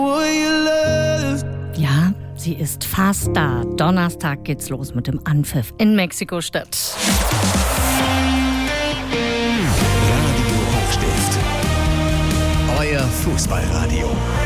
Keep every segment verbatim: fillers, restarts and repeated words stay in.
Ja, sie ist fast da. Donnerstag geht's los mit dem Anpfiff in Mexiko-Stadt. Radio Hochstift. Euer Fußballradio.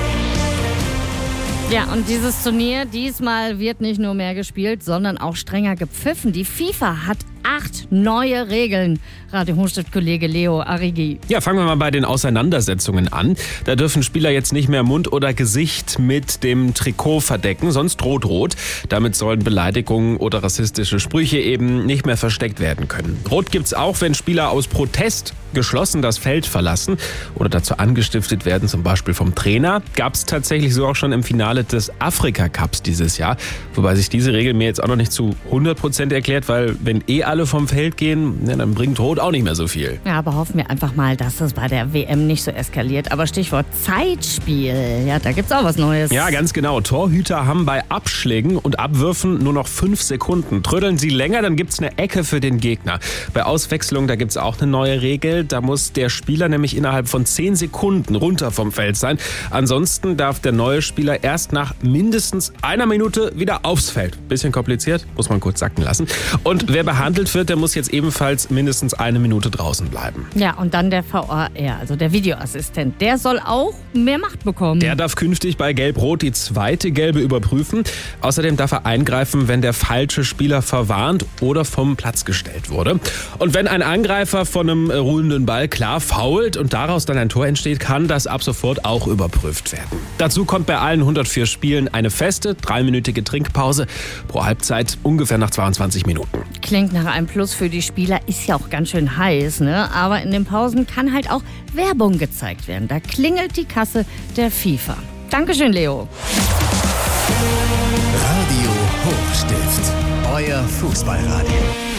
Ja, und dieses Turnier, diesmal wird nicht nur mehr gespielt, sondern auch strenger gepfiffen. Die FIFA hat acht neue Regeln. Radio Hochstift-Kollege Leo Arrighi. Ja, fangen wir mal bei den Auseinandersetzungen an. Da dürfen Spieler jetzt nicht mehr Mund oder Gesicht mit dem Trikot verdecken, sonst droht rot. Damit sollen Beleidigungen oder rassistische Sprüche eben nicht mehr versteckt werden können. Rot gibt's auch, wenn Spieler aus Protest geschlossen das Feld verlassen oder dazu angestiftet werden, zum Beispiel vom Trainer. Gab's tatsächlich so auch schon im Finale des Afrika-Cups dieses Jahr. Wobei sich diese Regel mir jetzt auch noch nicht zu hundert Prozent erklärt, weil wenn eh alle vom Feld gehen, ja, dann bringt Rot auch nicht mehr so viel. Ja, aber hoffen wir einfach mal, dass es bei der W M nicht so eskaliert. Aber Stichwort Zeitspiel, ja, da gibt's auch was Neues. Ja, ganz genau. Torhüter haben bei Abschlägen und Abwürfen nur noch fünf Sekunden. Trödeln sie länger, dann gibt's eine Ecke für den Gegner. Bei Auswechslung, da gibt's auch eine neue Regel. Da muss der Spieler nämlich innerhalb von zehn Sekunden runter vom Feld sein. Ansonsten darf der neue Spieler erst nach mindestens einer Minute wieder aufs Feld. Bisschen kompliziert, muss man kurz sacken lassen. Und wer behandelt wird, der muss jetzt ebenfalls mindestens eine Minute draußen bleiben. Ja, und dann der V A R, also der Videoassistent. Der soll auch mehr Macht bekommen. Der darf künftig bei Gelb-Rot die zweite Gelbe überprüfen. Außerdem darf er eingreifen, wenn der falsche Spieler verwarnt oder vom Platz gestellt wurde. Und wenn ein Angreifer von einem ruhenden Ball klar foult und daraus dann ein Tor entsteht, kann das ab sofort auch überprüft werden. Dazu kommt bei allen hundertvier Spielen eine feste, dreiminütige Trinkpause pro Halbzeit, ungefähr nach zweiundzwanzig Minuten. Klingt nach einem Plus für die Spieler, ist ja auch ganz schön heiß, ne? Aber in den Pausen kann halt auch Werbung gezeigt werden. Da klingelt die Kasse der FIFA. Dankeschön, Leo. Radio Hochstift. Euer Fußballradio.